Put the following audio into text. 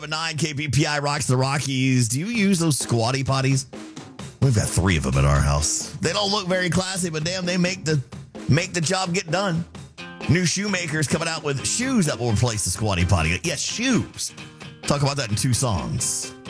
9 KPPI rocks the Rockies. Do you use those squatty potties? We've got 3 of them at our house. They don't look very classy, but damn, they make the job get done. New shoemakers coming out with shoes that will replace the squatty potty. Yes, shoes. Talk about that in 2 songs.